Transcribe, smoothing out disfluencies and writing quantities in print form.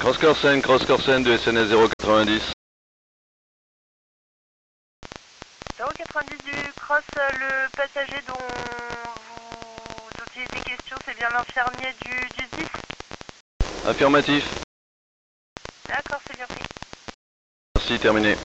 Cross Corsen de SNS 090. 090 du Cross, le passager dont il était question, c'est bien l'infirmier du 10? Affirmatif. D'accord, c'est bien pris. Merci, terminé.